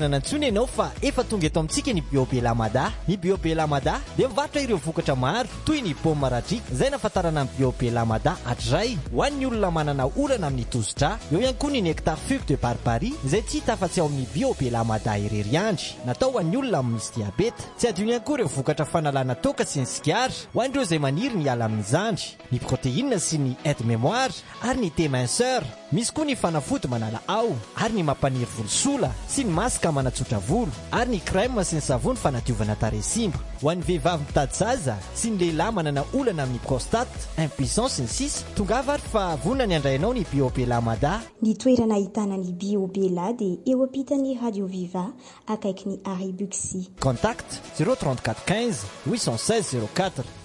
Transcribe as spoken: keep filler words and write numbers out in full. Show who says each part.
Speaker 1: entina nantsony ianao fa efa tonga eto amintsika ny Biobelamada. Ny Biobelamada dia mivarotra ireo vokatra maro toy ny paoma maradrika izay nafatarana ny Biobelamada hatray ho an'ny olona manana olana amin'ny tosidra. Eo ihany koa ny nectar fube de barbarie izay tsy hita afa-tsy ao amin'ny Biobelamada irery andry, natao ho an'ny olona misy diabeta. Tsy adino ihany koa ireo vokatra fanalana toaka sy ny sigara ho an'ireo izay maniry ny ala amin'ny zandry, ny protéine sy ny aide mémoire ary ny thé minceur. Misy koa ny fanafody manala ao ary ny mampaniry volosola sy ny masaka manatsotra volo ary ny crème sy ny savony fanadiovana taresimba. Ho an'ny vehivavy mitady zaza sy ny lehilahy manana olana amin'ny prostate, impuissance sy ny sisa, tongava ary fa vonona ny andrainao ny Biobelamada.
Speaker 2: Ny toerana ahitana ny Biobela dia eo ampitan'ny Radio Viva akaiky ny Arry Buxy.
Speaker 1: Contact zéro trente-quatre quinze huit cent seize zéro quatre.